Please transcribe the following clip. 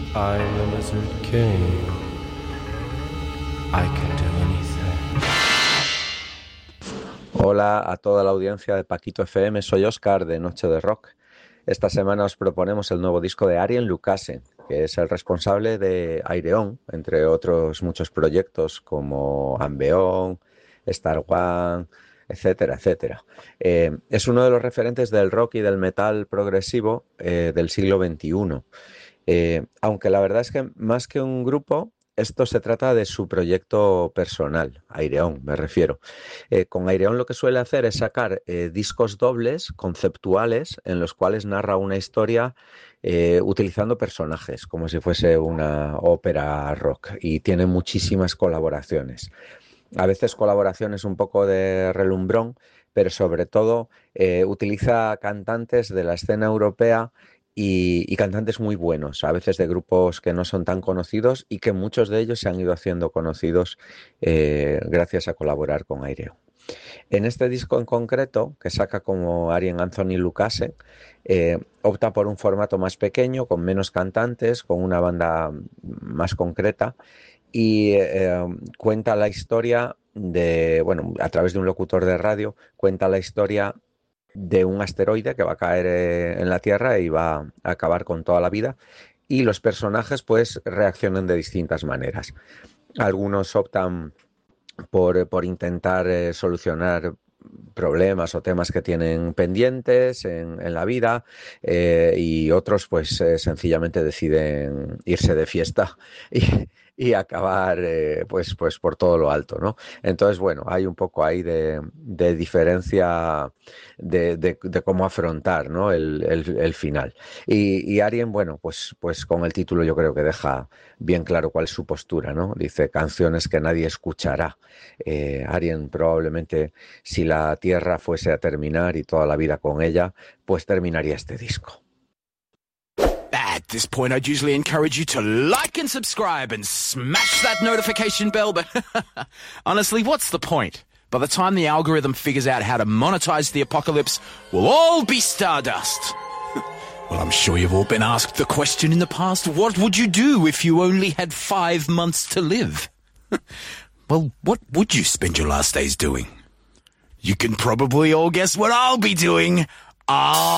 I'm the Lizard King. I can do anything. Hola a toda la audiencia de Paquito FM, soy Óscar de Noche de Rock. Esta semana os proponemos el nuevo disco de Arjen Lucassen, que es el responsable de Ayreon, entre otros muchos proyectos como Ambeon, Star One, etcétera, etcétera. Es uno de los referentes del rock y del metal progresivo del siglo XXI. Aunque la verdad es que más que un grupo, esto se trata de su proyecto personal, Ayreon me refiero. Con Ayreon lo que suele hacer es sacar discos dobles, conceptuales, en los cuales narra una historia utilizando personajes, como si fuese una ópera rock, y tiene muchísimas colaboraciones. A veces colaboraciones un poco de relumbrón, pero sobre todo utiliza cantantes de la escena europea y cantantes muy buenos, a veces de grupos que no son tan conocidos y que muchos de ellos se han ido haciendo conocidos gracias a colaborar con Ayreon. En este disco en concreto, que saca como Arjen Anthony Lucassen, opta por un formato más pequeño, con menos cantantes, con una banda más concreta, y cuenta la historia de, bueno, a través de un locutor de radio, cuenta la historia de un asteroide que va a caer en la Tierra y va a acabar con toda la vida, y los personajes pues reaccionan de distintas maneras. Algunos optan por intentar solucionar problemas o temas que tienen pendientes en la vida, y otros pues sencillamente deciden irse de fiesta y acabar pues por todo lo alto, ¿no? Entonces, bueno, hay un poco ahí de diferencia de cómo afrontar, ¿no? el final. Y Arjen, bueno, pues con el título yo creo que deja bien claro cuál es su postura, ¿no? Dice canciones que nadie escuchará. Arjen probablemente, si la Tierra fuese a terminar y toda la vida con ella, pues terminaría este disco. At this point, I'd usually encourage you to like and subscribe and smash that notification bell, but honestly, what's the point? By the time the algorithm figures out how to monetize the apocalypse, we'll all be stardust. Well, I'm sure you've all been asked the question in the past, what would you do if you only had 5 months to live? Well, what would you spend your last days doing? You can probably all guess what I'll be doing.